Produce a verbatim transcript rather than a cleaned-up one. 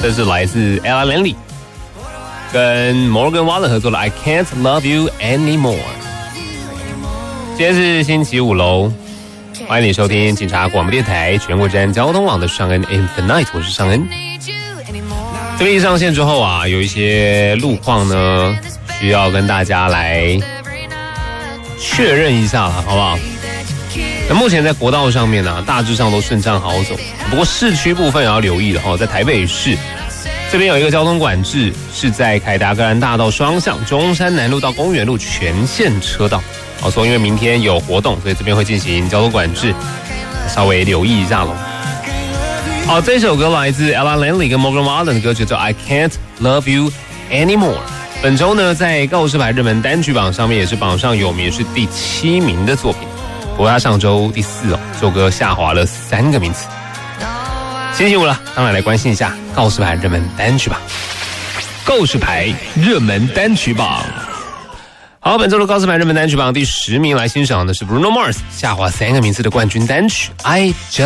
这是来自 Ella Langley 跟 Morgan Wallen 合作的 I Can't Love You Anymore。 今天是星期五喽，欢迎你收听警察广播电台全国治安交通网的尚恩 In the Night， 我是尚恩。这边一上线之后啊，有一些路况呢需要跟大家来确认一下了，好不好？那目前在国道上面呢、啊，大致上都顺畅好走，不过市区部分也要留意的哈，在台北市这边有一个交通管制，是在凯达格兰大道双向中山南路到公园路全线车道。好，说因为明天有活动，所以这边会进行交通管制，稍微留意一下咯。好，这首歌来自 Ella Langley 跟 Morgan Wallen 的歌曲叫 I Can't Love You Anymore。本周呢，在告示牌热门单曲榜上面也是榜上有名，是第七名的作品。不过他上周第四哦，这首歌下滑了三个名次。星期五了，当然来关心一下告示牌热门单曲榜。告示牌热门单曲榜。好，本周的告示牌热门单曲榜第十名来欣赏的是 Bruno Mars 下滑三个名次的冠军单曲 I Just